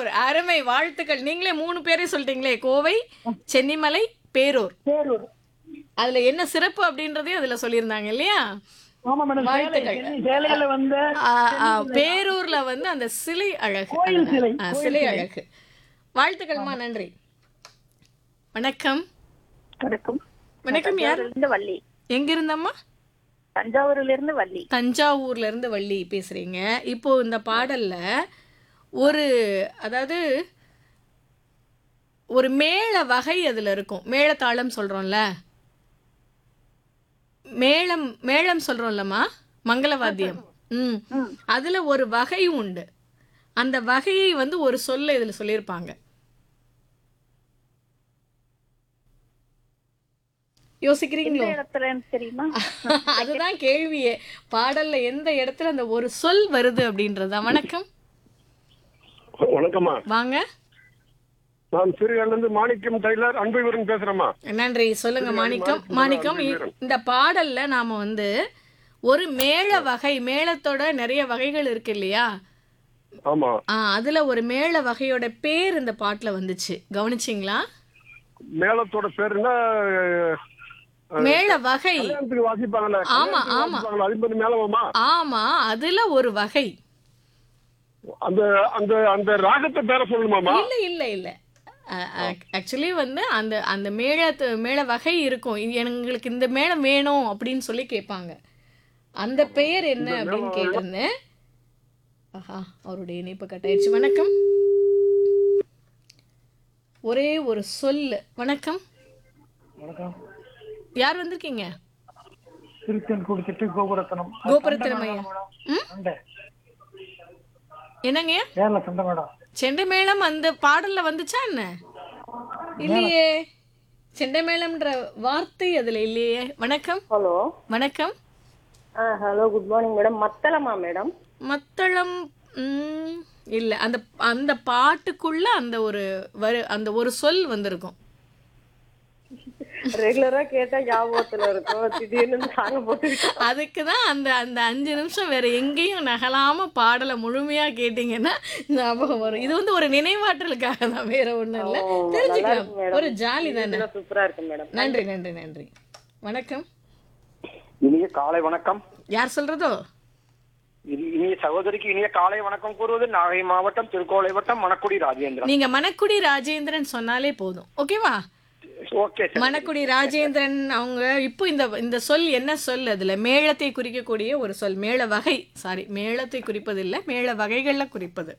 பேரூர் அருமை வாழ்த்துக்கள். நீங்களே 3 பேரே சொல்லிட்டீங்களே, கோவை, சென்னிமலை, பேரூர். பேரூர். அதுல என்ன சிறப்பு அப்படின்றதையும் அதுல சொல்லியிருந்தாங்க இல்லையா? ஆமா மேடம். வாழ்த்துக்கள். சேலையில வந்து பேரூர்ல வந்து அந்த சிலை அழகு, கோயில் சிலை. சிலை அழகு. வாழ்த்துக்கள்மா, நன்றி. வணக்கம். வணக்கம். வணக்கம். யார்? இருந்து வள்ளி. எங்க இருந்தம்மா? தஞ்சாவூர்ல இருந்து வள்ளி. தஞ்சாவூர்ல இருந்து வள்ளி பேசுறீங்க. இப்போ இந்த பாடல்ல ஒரு, அதாவது ஒரு மேள வகை அதுல இருக்கும். மேளதாளம் சொல்றோம்ல, மேளம் மேளம் சொல்றோம்லம்மா, மங்களவாத்தியம். அதுல ஒரு வகை உண்டு. அந்த வகையை வந்து ஒரு சொல்ல இதுல சொல்லியிருப்பாங்க. யோசிக்கிறீங்களோ? தெரியுமா? அதுதான் கேள்வியே. பாடல்ல எந்த இடத்துல அந்த ஒரு சொல் வருது அப்படின்றதா. வணக்கம். வணக்கம்மா. வாங்க. நான் சிறுகாலிலிருந்து மாணிக்கம் டைலர் அன்புவரன் பேசுறேம்மா. நன்றி. சொல்லுங்க மாணிக்கம். மாணிக்கம், இந்த பாடல்ல நாம வந்து ஒரு மேள வகை, மேளத்தோட நிறைய வகைகள் இருக்கு இல்லையா? ஆமா. அதுல ஒரு மேள வகையோட பேர் இந்த பாட்டுல வந்துச்சு. கவனிச்சிங்களா? மேளத்தோட பேருன்னா மேள வகை. வாசிப்பாங்கல்ல. ஆமா ஆமா 50 மேளமா? ஆமா, அதுல ஒரு வகை. அந்த அந்த அந்த ராகத்தை பேர சொல்லணுமாமா? இல்ல இல்ல இல்ல. ஆக்சுவலி வந்து அந்த அந்த மேள வகை இருக்கும். எங்களுக்கு இந்த மேளம் வேணும் அப்படின்னு சொல்லி கேட்பாங்க. அந்த பெயர் என்ன அப்படின்னு கேட்டிருந்தேன். ஆஹா, அவருடைய இணைப்பு கட் ஆயிடுச்சு. வணக்கம். ஒரே ஒரு சொல்லு. வணக்கம். வணக்கம். யார் வந்திருக்கீங்க? திருத்தன் குடிச்சிட்டு கோபுரத்தனம். கோபுரத்தனம் ஐயா. என்னங்க? கேரள சண்டை மேடம். செண்டை மேளம் அந்த பாடல்ல வந்துச்சா என்ன? இல்லையே, செண்டை மேளம்ன்ற வார்த்தை அதுல இல்லையே. வணக்கம். ஹலோ. வணக்கம். Hello, good morning madam. மத்தளமா madam? மத்தளம் இல்ல. அந்த அந்த பாட்டுக்குள்ள அந்த ஒரு அந்த ஒரு சொல் வந்திருக்கும். ரெகுலரா கேட்டா ஞாபகத்துல இருக்கும். திடீர்னு சாங்க போட்டு அதுக்குதான் அந்த அந்த 5 நிமிஷம் வேற எங்கேயும் நகலாம பாடலை முழுமையா கேட்டீங்கன்னா ஞாபகம் வரும். இது வந்து ஒரு நினைவாற்றலுக்காக தான், வேற ஒண்ணும் இல்ல. தெரிஞ்சுக்கலாம், ஒரு ஜாலி தானே. சூப்பரா இருக்கு மேடம். நன்றி நன்றி நன்றி. வணக்கம். இனிய காலை வணக்கம். யார் சொல்றதோ? இனிய சகோதரிக்கு இனிய காலை வணக்கம் கூறுவது நாகை மாவட்டம் திருக்கோளை வட்டம் மணக்குடி ராஜேந்திரன். நீங்க மணக்குடி ராஜேந்திரன் சொன்னாலே போதும். ஓகேவா? ஓகே. மணக்குடி ராஜேந்திரன் அவங்க. இப்போ இந்த இந்த சொல் என்ன சொல்? அதுல மேளத்தை குறிக்கக்கூடிய ஒரு சொல். மேள வகை, சாரி, மேளத்தை குறிப்பது இல்ல, மேள வகைகள்ல குறிப்பது.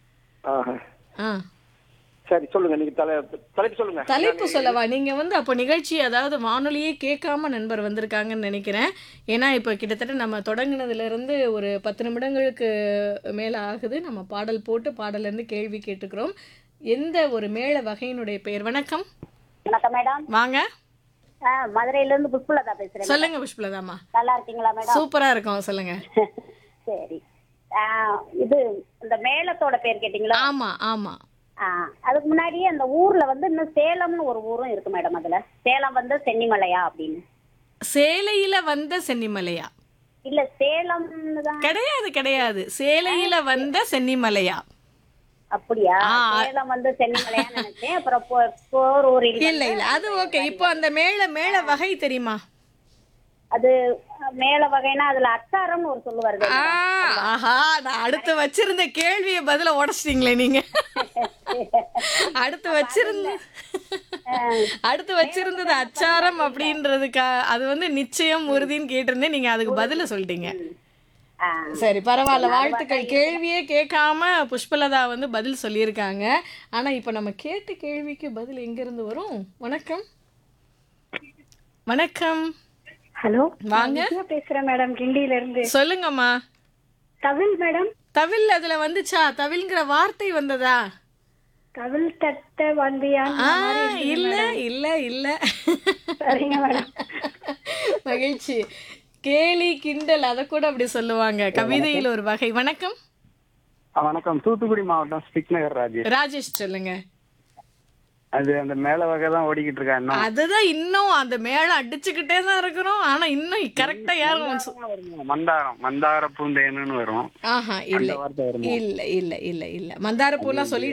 சரி, சொல்லுங்க. நீங்க தலைப்பு சொல்லுங்க. தலைப்பு சொல்லவா? நீங்க வந்து அப்போ நிகழ்ச்சி, அதாவது வானொலியே கேட்காம நண்பர் வந்திருக்காங்கன்னு நினைக்கிறேன். ஏன்னா இப்போ கிட்டத்தட்ட நம்ம தொடங்கினதுல இருந்து ஒரு 10 நிமிடங்களுக்கு மேல ஆகுது. நம்ம பாடல் போட்டு பாடல்ல இருந்து கேள்வி கேட்டுக்கிறோம். எந்த ஒரு மேள வகையினுடைய பெயர்? வணக்கம். வணக்கம் மேடம். வாங்க. மதுரையில இருந்து புஷ்பலதா பேசுறேன். சொல்லுங்க புஷ்பலதாமா. நல்லா இருக்கீங்களா மேடம்? சூப்பரா இருக்கும். சொல்லுங்க. சரி. இது இந்த மேளத்தோட பேர் கேட்டீங்களா? ஆமா ஆமா. அதுக்கு முன்னாடியே அந்த ஊர்ல வந்து இன்னும் சேலம்னு ஒரு ஊரும் இருக்கு மேடம். அதுல சேலம் வந்து சென்னிமலையா அப்படின்னு. சேலையில வந்த சென்னிமலையா? இல்ல, சேலம்னு தான். கிடையாது கிடையாது, சேலையில வந்த சென்னிமலையா? அப்படியா? சேலம் வந்து சென்னிமலையா நினைச்சேன். அப்புறம் போரூர். இல்ல இல்ல, அது ஓகே. இப்போ அந்த மேள வகை தெரியுமா? அது மேள வகைனா அதுல அச்சாரம்னு ஒரு சொல்லு வருது. ஆஹா, நான் அடுத்து வச்சிருந்த கேள்வியை பதில உடைச்சிட்டீங்களே நீங்க. அடுத்து வச்சிருந்தது அச்சாரம் அப்படின்றதுக்கா, அது வந்து நிச்சயம் உறுதின்னு கேட்டிருந்தேன். நீங்க அதுக்கு பதில சொல்லிட்டீங்க. சரி, பரவாயில்ல, வாழ்த்துக்கள். கேள்வியே கேட்காம புஷ்பலதா வந்து பதில் சொல்லியிருக்காங்க. ஆனா இப்ப நம்ம கேட்ட கேள்விக்கு பதில் எங்க இருந்து வரும்? வணக்கம். வணக்கம். ஹலோ, வாங்க. பேசுறேன் மேடம், கிண்டியில இருந்து. சொல்லுங்கம்மா. தவில் மேடம். தவில் அதுல வந்துச்சா? தவில்ங்கிற வார்த்தை வந்ததா? தவில் தட்ட வந்தியா? இல்ல இல்ல இல்ல. சரிங்க மேடம். மகிழ்ச்சி. கேலி கிண்டல் அத கூட அப்படி சொல்லுவாங்க. கவிதையில் ஒரு வகை. வணக்கம். வணக்கம். தூத்துக்குடி மாவட்டம் ஸ்பிக் நகர் ராஜேஷ் சொல்லுங்க. அது அந்த மேல வகை தான் ஓடிக்கிட்டு இருக்கா. அதுதான் இன்னும் அந்த மேல அடிச்சுக்கிட்டே தான் இருக்கிறோம். ஆனா இன்னும் கரெக்டா யாரும் மந்தார பூந்தேன்னு வரும். ஆஹா, இல்ல இல்ல இல்ல இல்ல இல்ல. மந்தார பூலாம் சொல்லி